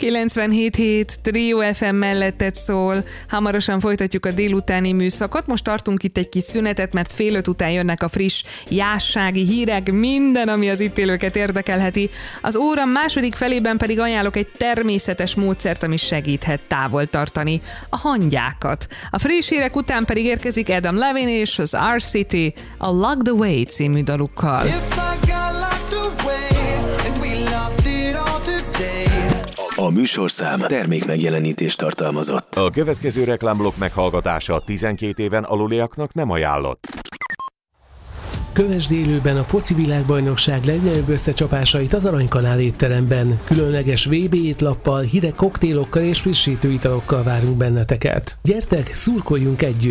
97.7 Trio FM melletted szól. Hamarosan folytatjuk a délutáni műszakot. Most tartunk itt egy kis szünetet, mert 4:30 után jönnek a friss jássági hírek, minden, ami az itt élőket érdekelheti. Az óra második felében pedig ajánlok egy természetes módszert, ami segíthet távol tartani a hangyákat. A friss hírek után pedig érkezik Adam Levine és az R-City a Locked Away című dalukkal. A műsorszám termékmegjelenítést tartalmazott. A következő reklámblokk meghallgatása 12 éven aluliaknak nem ajánlott. Kövesd élőben a foci világbajnokság legnagyobb összecsapásait az Aranykanál étteremben. Különleges VB étlappal, hideg koktélokkal és frissítő italokkal várunk benneteket. Gyertek, szurkoljunk együtt!